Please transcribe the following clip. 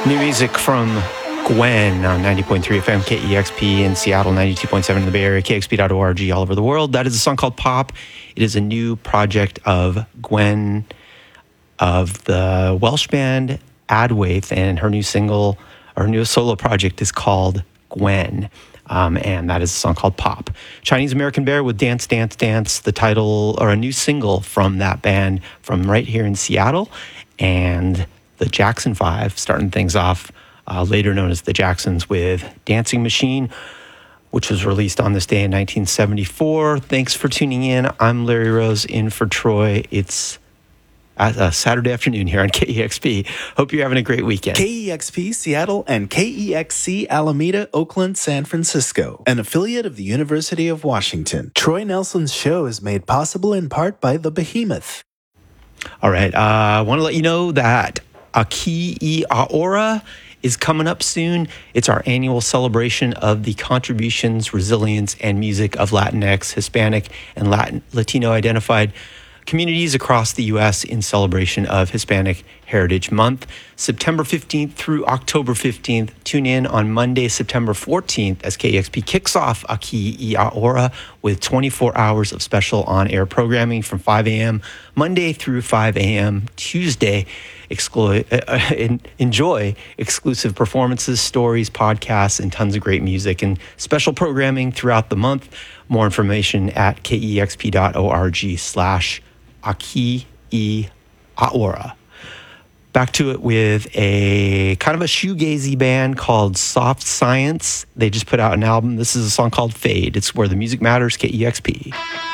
New music from Gwen on 90.3 FM KEXP in Seattle, 92.7 in the Bay Area, KEXP.org all over the world. That is a song called Pop. It is a new project of Gwen of the Welsh band Adwaith, and her new single, or her new solo project is called Gwen. And that is a song called Pop. Chinese American Bear with Dance, Dance, Dance, the title, or a new single from that band from right here in Seattle. And the Jackson 5 starting things off, later known as the Jacksons, with Dancing Machine, which was released on this day in 1974. Thanks for tuning in. I'm Larry Rose in for Troy. It's a Saturday afternoon here on KEXP. Hope you're having a great weekend. KEXP Seattle and KEXC Alameda, Oakland, San Francisco, an affiliate of the University of Washington. Troy Nelson's show is made possible in part by The Behemoth. All right. I want to let you know that Aki Aora is coming up soon. It's our annual celebration of the contributions, resilience, and music of Latinx, Hispanic, and Latino-identified communities across the U.S. in celebration of Hispanic Heritage Month. September 15th through October 15th. Tune in on Monday, September 14th, as KEXP kicks off Aki Aora with 24 hours of special on-air programming from 5 a.m. Monday through 5 a.m. Tuesday. Enjoy exclusive performances, stories, podcasts, and tons of great music and special programming throughout the month. More information at kexp.org/Aki Aora. Back to it with a kind of a shoegazy band called Soft Science. They just put out an album. This is a song called Fade. It's Where the Music Matters, KEXP.